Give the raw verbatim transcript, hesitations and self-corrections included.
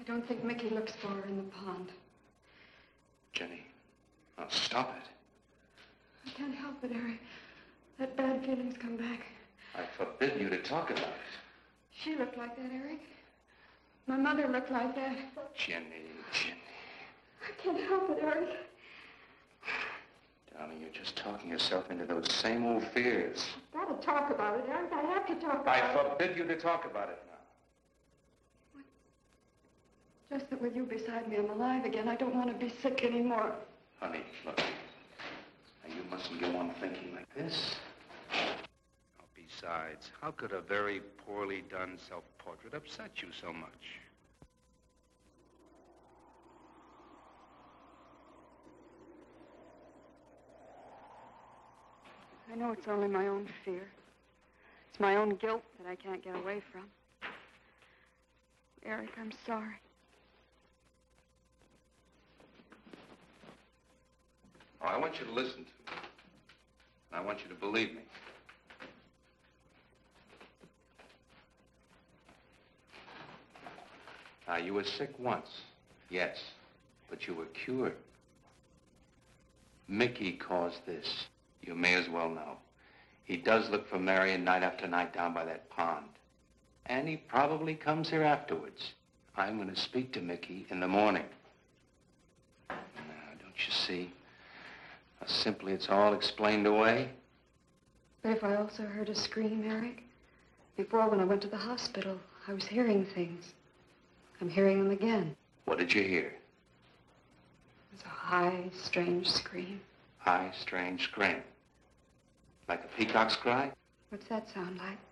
don't think Mickey looks for her in the pond. Jenny, now stop it. I can't help it, Eric. That bad feeling's come back. I forbid you to talk about it. She looked like that, Eric. My mother looked like that. Jenny, Jenny. I can't help it, Eric. Darling, you're just talking yourself into those same old fears. I've got to talk about it, Eric. I have to talk about I it. I forbid you to talk about it now. What? Just that with you beside me, I'm alive again. I don't want to be sick anymore. Honey, look. Now, you mustn't go on thinking like this. Besides, how could a very poorly done self-portrait upset you so much? I know it's only my own fear. It's my own guilt that I can't get away from. Eric, I'm sorry. Oh, I want you to listen to me. And I want you to believe me. Now, you were sick once, yes, but you were cured. Mickey caused this. You may as well know. He does look for Marion night after night down by that pond. And he probably comes here afterwards. I'm going to speak to Mickey in the morning. Now, don't you see? How simply it's all explained away. But if I also heard a scream, Eric, before when I went to the hospital, I was hearing things. I'm hearing them again. What did you hear? It was a high, strange scream. High, strange scream. Like a peacock's cry? What's that sound like?